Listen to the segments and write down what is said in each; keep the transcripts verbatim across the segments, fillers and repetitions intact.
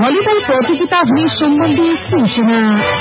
Volleyball प्रतियोगिता हुने सम्बन्धी सूचना।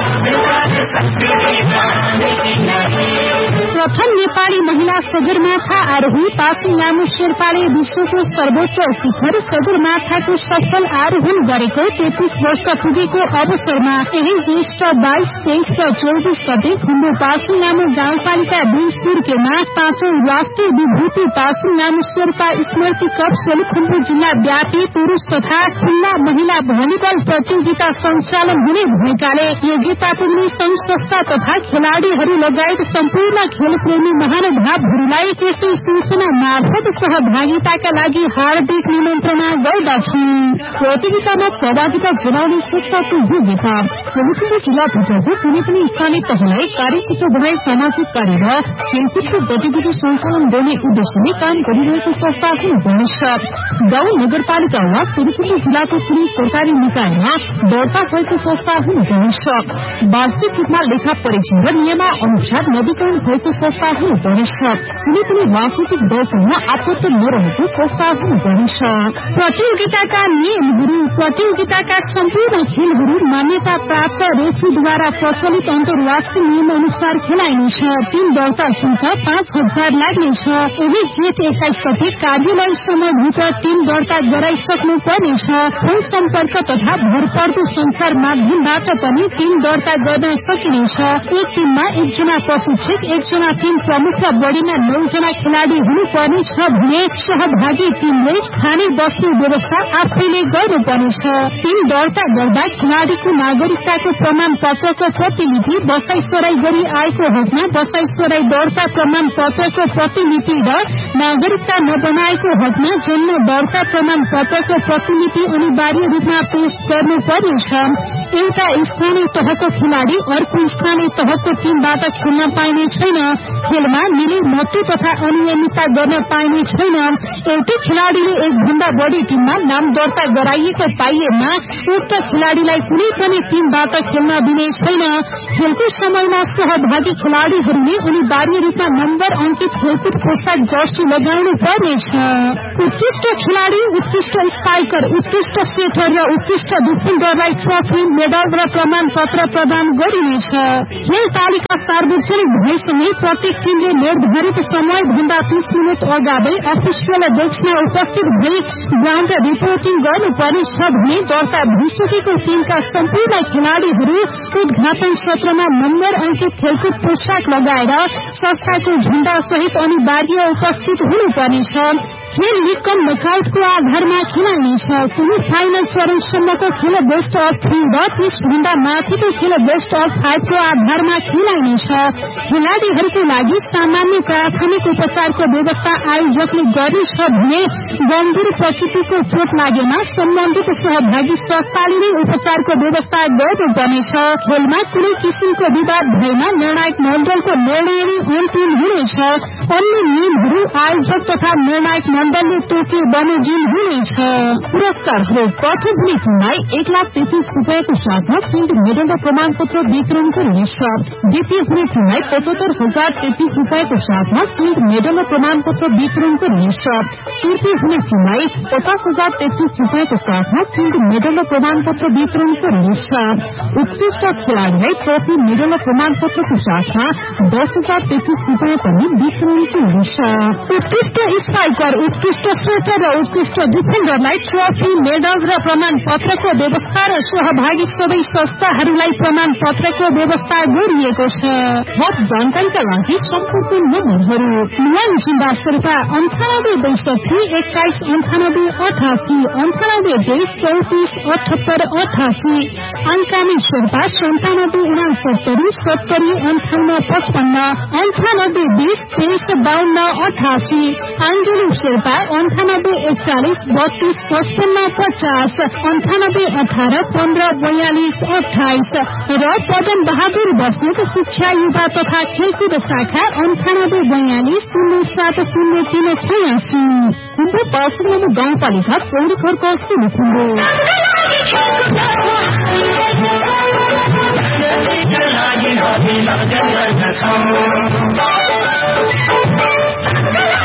प्रथम नेपाली महिला सगरमाथा आरोही पासु लामो शेर्पाले विश्वको सर्वोच्च शिखर सगरमाथाको सफल आरोहण गरेको तेत्तीस वर्ष पुगेको अवसरमा यही ज्येष्ठ बाइस तेइस र चौबिस गते खुम्बु पासु लामो गाउँपालिका दुई सुर्केमा पाँचौं राष्ट्रिय विभूति पासु लामो शेर्पा स्मृति कप सोलुखुम्बु जिल्ला व्यापी पुरूष तथा खुल्ला महिला भलिबल प्रतियोगिता सञ्चालन हुने भएकाले योग्यता पुग्ने संघ संस्था तथा खेलाड़ीहरू लगायत सम्पूर्ण खेलप्रेमी महानुभावहरूलाई यस्तै सूचना मार्फत सहभागिताका लागि हार्दिक निमन्त्रणा गर्दछौं। प्रतियोगितामा सहभागिता जनाउने संस्थाको योग्यता सोलुखुम्बु जिल्लाभित्रको कुनै पनि स्थानीय तहलाई कार्यक्षेत्र बनाई सामाजिक कार्य र खेलकुदको गतिविधि सञ्चालन गर्ने उद्देश्यले काम गरिरहेको संस्था हुनुपर्नेछ। गाउँ नगरपालिका वा सोलुखुम्बु जिल्लाको कुनै सरकारी निकायमा दर्ता भएको संस्था हुनुपर्नेछ। वार्षिक रूपमा लेखा परीक्षण र नियम अनुसार नवीकरण भएको संस्था हुनुपर्नेछ। कुनै पनि राजनीतिक दलसँग आपत्ति नरहेको संस्था हुनुपर्नेछ। प्रतियोगिताका नियमहरू प्रतियोगिताका सम्पूर्ण खेलहरू मान्यता प्राप्त रेफ्रीद्वारा प्रचलित अन्तर्राष्ट्रिय नियम अनुसार खेलाइनेछ। टीम दर्ता शुल्क पाँच हजार लाग्नेछ। यही जेठ एक्काइस गते कार्यालय समयभित्र टीम दर्ता गराइसक्नु पर्नेछ। फोन सम्पर्क तथा भरपर्दो संचार माध्यमबाट पनि टीम दर्ता गर्न सकिनेछ। एक टीममा एकजना प्रशिक्षक एकजना टीम प्रमुख र बढीमा नौजना खेलाड़ी हुनुपर्नेछ भने सहभागी टीमले खाने बस्ने व्यवस्था आफैले गर्नुपर्नेछ। टीम दर्ता गर्दा खेलाड़ीको नागरिकताको प्रमाण पत्रको प्रतिलिपि बसाइसराई गरी आएको हकमा बसाइसराई दर्ता प्रमाण पत्रको प्रतिलिपि र नागरिकता नबनाएको हकमा जन्म दर्ता प्रमाण पत्रको प्रतिलिपि अनिवार्य रूपमा पेश गर्नुपर्नेछ। एउटा स्थानीय तहको खेलाड़ी अर्को स्थानीय तहको टीमबाट खेल्न पाइने छैन। खेलमा मिली मत्तु तथा अनियमितता गर्न पाइने छैन। एउटै खेलाड़ीले एक भन्दा बढ़ी टीममा नाम दर्ता गराइएको पाइएमा उक्त खेलाड़ीलाई कुनै पनि टीमबाट खेल्न दिने छैन। खेलको समयमा सहभागी खेलाड़ीहरूले अनिवार्य रूपमा नम्बर अंकित खेलकुद पोशाक जर्सी लगाउनु पर्नेछ। उत्कृष्ट खेलाड़ी उत्कृष्ट स्पाइकर उत्कृष्ट सेटर र उत्कृष्ट डिफेन्डरलाई ट्रफी मेडल र प्रमाण पत्र प्रदान गरिनेछ। खेल तालिका सार्वजनिक भएसँगै प्रत्येक टीमले निर्धारित समय भन्दा तीस मिनट अगाडि अफिसियल डेस्कमा उपस्थित भई ग्राउन्ड रिपोर्टिङ गर्नुपर्नेछ भने दर्ता भइसकेको टीमका सम्पूर्ण खेलाड़ीहरू उद्घाटन सत्रमा नम्बर अंकित खेलकुद पोशाक लगाएर संस्थाको झण्डा सहित अनिवार्य उपस्थित हुनुपर्नेछ। खेल निकम नकआउटको आधारमा खेलाइनेछ। कुनै फाइनल चरणसम्मको खेल बेस्ट अफ थ्री र तीस भन्दा माथिको खेल बेस्ट अफ फाइभको आधारमा खेलाइनेछ। खेलाड़ीहरूको लागि सामान्य प्राथमिक उपचारको व्यवस्था आयोजकले गर्नेछ भने गम्भीर प्रकृतिको चोट लागेमा सम्बन्धित सहभागी संस्थाले नै उपचारको व्यवस्था गर्नुपर्नेछ। खेलमा कुनै किसिमको विवाद भएमा निर्णायक मण्डलको निर्णय नै अन्तिम हुनेछ। अन्य नियमहरू आयोजक तथा निर्णायक मण्डलले तोके बमोजिम हुनेछ। पुरस्कारहरू प्रथम हुने टीमलाई एक लाख तेत्तीस रूपियाँको साथमा सिल्ड मेडल र प्रमाण पत्र वितरण गरिनेछ। द्वितीय हुने टीमलाई पचहत्तर हजार तेत्तीस रूपियाँको साथमा सिल्ड मेडल र प्रमाण पत्र वितरण गरिनेछ। तृतीय हुने टीमलाई पचास हजार तेत्तीस रूपियाँको साथमा सिल्ड मेडल र प्रमाण पत्र वितरण गरिनेछ। उत्कृष्ट खेलाड़ीलाई ट्रफी मेडल र प्रमाण पत्रको साथमा दस हजार तेत्तीस रूपियाँ पनि वितरण गरिनेछ। उत्कृष्ट स्पाइकर उत्कृष्ट सेटर र उत्कृष्ट डिफेन्डरलाई ट्रफी मेडल र प्रमाण पत्रको व्यवस्था र सहभागी सबै संस्थाहरूलाई प्रमाण पत्रको व्यवस्था गरिएको छ। थप जानकारीका लागि सम्पर्क नम्बरहरू मोबाइल जिम्बा शेर्पा अन्ठानब्बे बैसठी एक्काइस अन्ठानब्बे अठासी अन्ठानब्बे तेइस चौतिस अठहत्तर अठासी अंकामी शेर्पा सन्तानब्बे उनासत्तरी सत्तरी अन्ठाउन्न पचपन्न अन्ठानब्बे बीस तेइस बाहन्न अठासी आंगुली शेर्पा अन्ठानब्बे एकचालिस बत्तीस पचपन्न पचास अन्ठानब्बे अठारह पन्ध्र बयालिस अठाइस र पदम बहादुर बस्नेत शिक्षा युवा तथा खेलकुद शाखा अन्ठानब्बे बयालिस शून्य सात शून्य तीन छयासी खुम्बु पासुङ गाउँपालिका चौरी खर्क सोलुखुम्बु।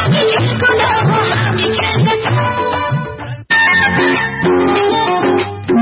निजी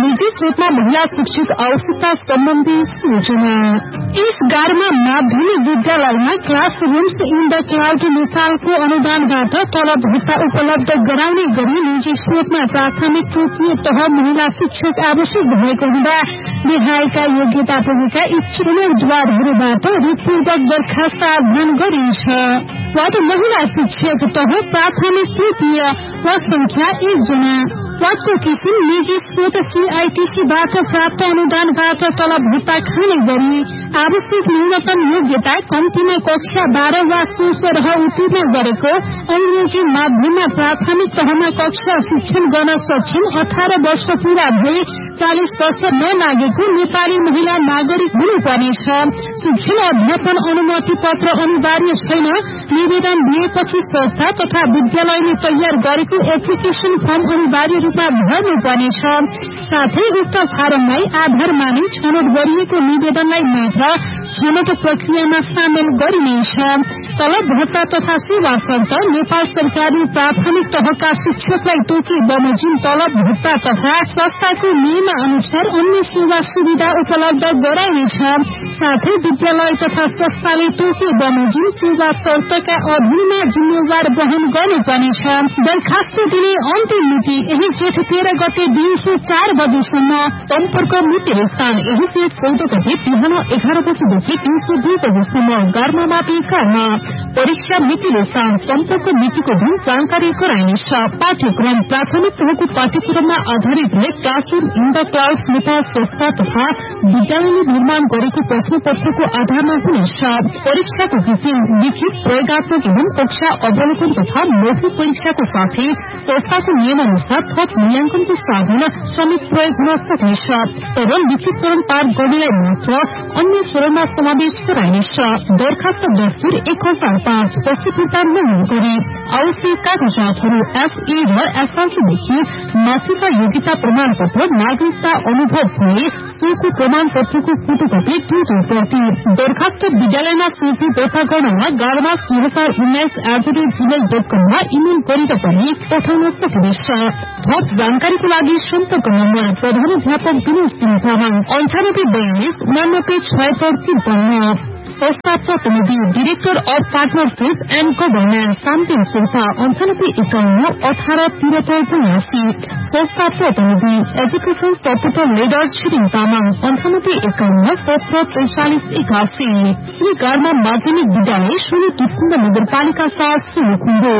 स्रोतमा महिला शिक्षक आवश्यकता सम्बन्धी सूचना। यस गारमा माध्यमिक विद्यालयमा class rooms in the cloud नेपालको अनुदानबाट तलब भत्ता उपलब्ध गराउने गरी निजी स्रोतमा प्राथमिक तृतीय तह महिला शिक्षक आवश्यक भएको हुँदा विधायकका योग्यता पुगेका इच्छुक उम्मेद्वारहरूबाट रिटपूर्वक दरखास्त आह्वान गरिन्छ। वार्ड महिला शिक्षक तह प्राथमिक तृतीय वा संख्या एक जना। वार्डको किसिम निजी स्रोत सीआईटीसीबाट प्राप्त अनुदानबाट तलब भत्ता खाने गरी आवश्यक न्यूनतम योग्यता कम्तीमा कक्षा बाह्र वा सोह्र उत्तीर्ण गरेको, अंग्रेजी माध्यममा प्राथमिक तहमा कक्षा शिक्षण गर्न सक्षम, अठार वर्ष पूरा भई चालिस वर्ष नलागेको नेपाली महिला नागरिक हुनुपर्नेछ। शिक्षण अध्यापन अनुमति पत्र अनिवार्य छैन। निवेदन दिएपछि संस्था तथा विद्यालयले तयार गरेको एप्लिकेशन फर्म अनिवार्य रूपमा भर्नुपर्नेछ। साथै उक्त फारमलाई आधार मानि छनौट गरिएको निवेदनलाई मात्र छनौट प्रक्रियामा सामेल गरिनेछ। तलब भत्ता तथा सेवा शर्त नेपाल सरकारले प्राथमिक तहका शिक्षकलाई तोकी बमोजिम तलब भत्ता तथा संस्थाको नियम अनुसार अन्य सेवा सुविधा उपलब्ध गराइनेछ। साथै विद्यालय तथा संस्थाले तोकी बमोजिम सेवा शर्तका अधीनमा जिम्मेवार वहन गर्नुपर्नेछ। दरखास्त दिने अन्तिम मिति यही जेठ तेह्र गते दिउँसो चार बजेसम्म। सम्पर्क मिति स्थान यही जेठ चौध गते बिहान एघार बजेदेखि दिउँसो दुई बजेसम्म। गार्मामापी कारमा परीक्षा मिति स्थान सम्पर्क मितिको दिन जानकारी गराइनेछ। पाठ्यक्रम प्राथमिक तहको पाठ्यक्रममा आधारित classroom in the cloud Nepal संस्था तथा विद्यालयले निर्माण गरेको प्रश्न पत्रको आधारमा हुनेछ। परीक्षाको किसिम लिखित प्रयोगात्मक एवं कक्षा अवलोकन तथा मौखिक परीक्षाको साथै संस्थाको नियम अनुसार थप मूल्याङ्कनको साधन श्रमिक प्रयोग हुन सक्नेछ। तर लिखित चरण पार गर्नेलाई मात्र अन्य चरणमा समावेश गराइनेछ। दरखास्त दस्तुर एक हजार पाँच पछि फिर्ता नहुने आवश्यक कागजातहरू एसए र एसआरसीदेखि माथिका योग्यता प्रमाण पत्र, नागरिकता अनुभव भए सोको प्रमाण पत्रको फोटोकपी दुई प्रति। दरखास्त विद्यालयमा सूची दर्ता गर्नलाई गार्मास दुई हजार उन्नाइस at the rate Gmail dot कममा इमेल गरेर पनि पठाउन सकिनेछ। थप जानकारीको लागि सम्पर्क नम्बर प्रधानाध्यापक विनोद सिंह तामाङ अन्ठानब्बे बयालिस उनानब्बे छयत्तर त्रिपन्न। संस्था प्रतिनिधि director of partnership and governance शान्ति शेर्पा अन्ठानब्बे एकाउन्न अठार त्रिहत्तर बयासी। संस्था प्रतिनिधि education supporter leader Tshering Tamang अन्ठानब्बे एकाउन्न सत्र त्रिचालिस एकासी। श्री गार्मा माध्यमिक विद्यालय सोह्र टुकुण्ड नगरपालिका साथ सोह्र